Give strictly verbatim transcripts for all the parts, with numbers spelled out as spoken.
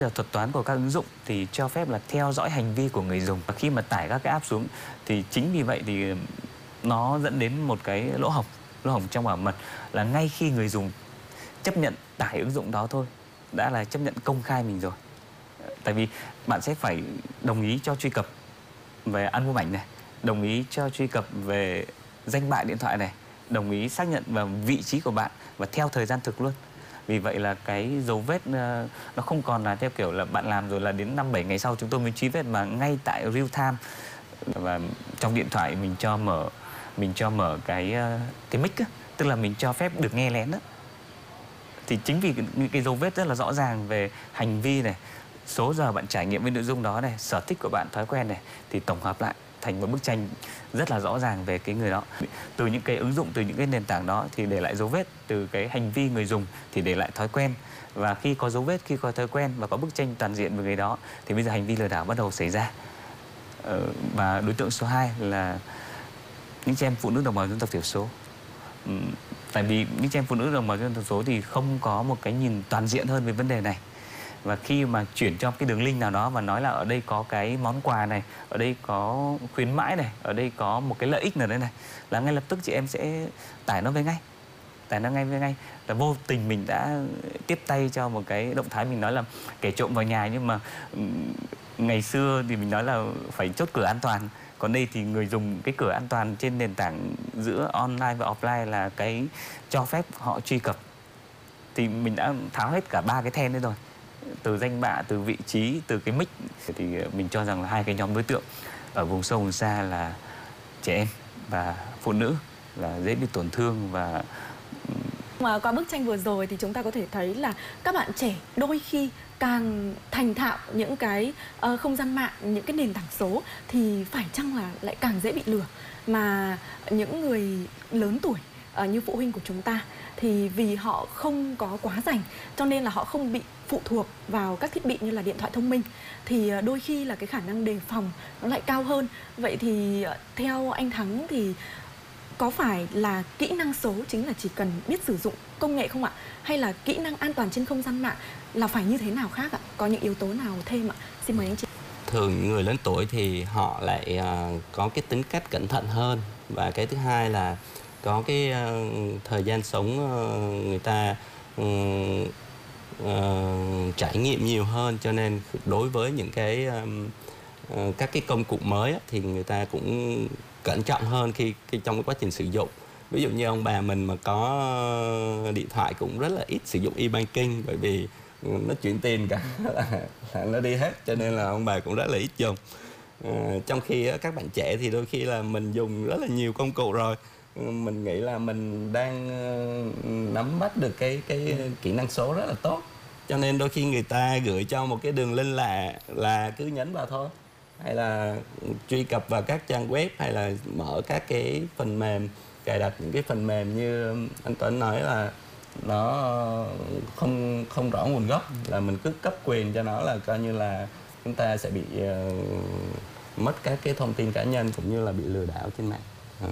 Thuật toán của các ứng dụng thì cho phép là theo dõi hành vi của người dùng, và khi mà tải các cái app xuống thì chính vì vậy thì nó dẫn đến một cái lỗ hổng lỗ hổng trong bảo mật, là ngay khi người dùng chấp nhận tải ứng dụng đó thôi đã là chấp nhận công khai mình rồi. Tại vì bạn sẽ phải đồng ý cho truy cập về album ảnh này, đồng ý cho truy cập về danh bạ điện thoại này, đồng ý xác nhận vào vị trí của bạn và theo thời gian thực luôn. Vì vậy là cái dấu vết nó không còn là theo kiểu là bạn làm rồi là đến năm bảy ngày sau chúng tôi mới truy vết, mà ngay tại real time. Và trong điện thoại mình cho mở mình cho mở cái cái mic á, tức là mình cho phép được nghe lén đó. Thì chính vì những cái dấu vết rất là rõ ràng về hành vi này, số giờ bạn trải nghiệm với nội dung đó này, sở thích của bạn, thói quen này, thì tổng hợp lại thành một bức tranh rất là rõ ràng về cái người đó. Từ những cái ứng dụng, từ những cái nền tảng đó thì để lại dấu vết, từ cái hành vi người dùng thì để lại thói quen. Và khi có dấu vết, khi có thói quen và có bức tranh toàn diện về người đó thì bây giờ hành vi lừa đảo bắt đầu xảy ra. Ờ, và đối tượng số hai là những chị em phụ nữ đồng bào dân tộc thiểu số. Ừ, tại vì những chị em phụ nữ đồng bào dân tộc thiểu số thì không có một cái nhìn toàn diện hơn về vấn đề này. Và khi mà chuyển cho cái đường link nào đó và nói là ở đây có cái món quà này, ở đây có khuyến mãi này, ở đây có một cái lợi ích nào đấy này, là ngay lập tức chị em sẽ tải nó về ngay. Tải nó ngay về ngay. Là vô tình mình đã tiếp tay cho một cái động thái, mình nói là kẻ trộm vào nhà, nhưng mà ngày xưa thì mình nói là phải chốt cửa an toàn. Còn đây thì người dùng cái cửa an toàn trên nền tảng giữa online và offline là cái cho phép họ truy cập. Thì mình đã tháo hết cả ba cái then đấy rồi. Từ danh bạ, từ vị trí, từ cái mic. Thì mình cho rằng là hai cái nhóm đối tượng ở vùng sâu vùng xa là trẻ em và phụ nữ là dễ bị tổn thương. Và mà qua bức tranh vừa rồi thì chúng ta có thể thấy là các bạn trẻ đôi khi càng thành thạo những cái uh, không gian mạng, những cái nền tảng số thì phải chăng là lại càng dễ bị lừa. Mà những người lớn tuổi uh, như phụ huynh của chúng ta thì vì họ không có quá rành cho nên là họ không bị phụ thuộc vào các thiết bị như là điện thoại thông minh, thì đôi khi là cái khả năng đề phòng nó lại cao hơn. Vậy thì theo anh Thắng thì có phải là kỹ năng số chính là chỉ cần biết sử dụng công nghệ không ạ? Hay là kỹ năng an toàn trên không gian mạng là phải như thế nào khác ạ? Có những yếu tố nào thêm ạ? Xin mời anh chị. Thường những người lớn tuổi thì họ lại uh, có cái tính cách cẩn thận hơn. Và cái thứ hai là có cái uh, thời gian sống uh, người ta um, uh, trải nghiệm nhiều hơn, cho nên đối với những cái um, uh, các cái công cụ mới á, thì người ta cũng cẩn trọng hơn khi, khi trong cái quá trình sử dụng. Ví dụ như ông bà mình mà có điện thoại cũng rất là ít sử dụng e-banking, bởi vì nó chuyển tiền cả là, là nó đi hết, cho nên là ông bà cũng rất là ít dùng. À, trong khi các bạn trẻ thì đôi khi là mình dùng rất là nhiều công cụ rồi, mình nghĩ là mình đang nắm bắt được cái cái kỹ năng số rất là tốt, cho nên đôi khi người ta gửi cho một cái đường link lạ là cứ nhấn vào thôi, hay là truy cập vào các trang web, hay là mở các cái phần mềm, cài đặt những cái phần mềm như anh Tuấn nói là nó không không rõ nguồn gốc, là mình cứ cấp quyền cho nó là coi như là chúng ta sẽ bị uh, mất các cái thông tin cá nhân cũng như là bị lừa đảo trên mạng. Đó.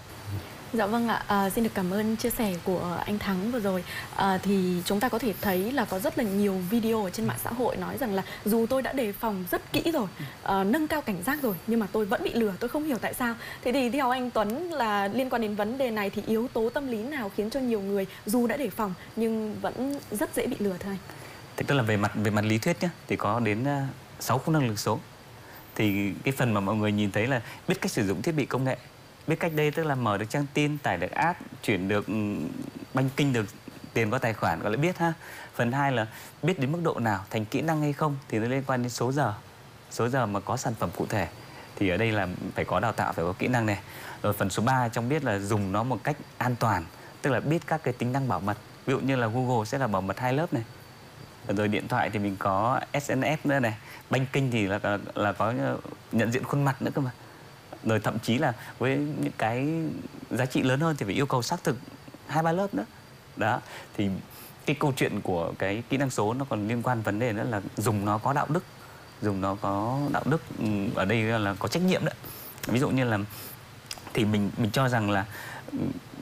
Dạ vâng ạ, à, xin được cảm ơn chia sẻ của anh Thắng vừa rồi. À, thì chúng ta có thể thấy là có rất là nhiều video ở trên mạng xã hội nói rằng là dù tôi đã đề phòng rất kỹ rồi, à, nâng cao cảnh giác rồi, nhưng mà tôi vẫn bị lừa, tôi không hiểu tại sao. Thế thì theo anh Tuấn là liên quan đến vấn đề này thì yếu tố tâm lý nào khiến cho nhiều người dù đã đề phòng nhưng vẫn rất dễ bị lừa thưa anh? Tức là về mặt về mặt lý thuyết nhé, thì có đến sáu khung năng lực số. Thì cái phần mà mọi người nhìn thấy là biết cách sử dụng thiết bị công nghệ. Biết cách đây tức là mở được trang tin, tải được app, chuyển được banking, được tiền qua tài khoản, gọi là biết ha. Phần hai là biết đến mức độ nào, thành kỹ năng hay không thì nó liên quan đến số giờ. Số giờ mà có sản phẩm cụ thể thì ở đây là phải có đào tạo, phải có kỹ năng này. Rồi phần số ba trong biết là dùng nó một cách an toàn, tức là biết các cái tính năng bảo mật. Ví dụ như là Google sẽ là bảo mật hai lớp này. Rồi điện thoại thì mình có ét en ét nữa này. Banking thì là, là có nhận diện khuôn mặt nữa cơ mà. Rồi thậm chí là với những cái giá trị lớn hơn thì phải yêu cầu xác thực hai ba lớp nữa. Đó, thì cái câu chuyện của cái kỹ năng số nó còn liên quan vấn đề nữa là dùng nó có đạo đức. Dùng nó có đạo đức, ở đây là có trách nhiệm đấy. Ví dụ như là thì mình mình cho rằng là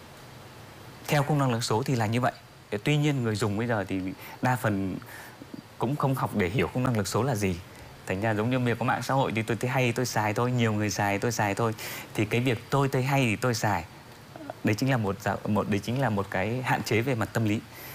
theo khung năng lực số thì là như vậy. Tuy nhiên người dùng bây giờ thì đa phần cũng không học để hiểu không năng lực số là gì. Thành ra giống như việc có mạng xã hội thì tôi thấy hay tôi xài thôi, nhiều người xài tôi xài thôi. Thì cái việc tôi thấy hay thì tôi xài, đấy chính là một một đấy chính là một cái hạn chế về mặt tâm lý.